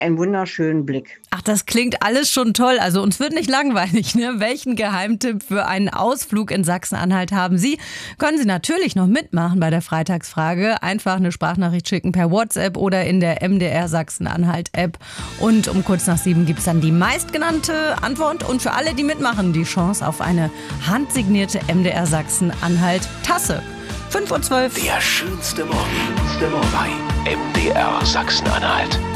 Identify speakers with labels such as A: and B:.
A: einen wunderschönen Blick.
B: Ach, das klingt alles schon toll. Also uns wird nicht langweilig, ne? Welchen Geheimtipp für einen Ausflug in Sachsen-Anhalt haben Sie? Können Sie natürlich noch mitmachen bei der Freitagsfrage. Einfach eine Sprachnachricht schicken per WhatsApp oder in der MDR Sachsen-Anhalt-App. Und um kurz nach 7 gibt es dann die meistgenannte Antwort. Und für alle, die mitmachen, die Chance auf eine handsignierte MDR Sachsen-Anhalt-Tasse. 5:12 Uhr.
C: Der schönste Morgen bei MDR Sachsen-Anhalt.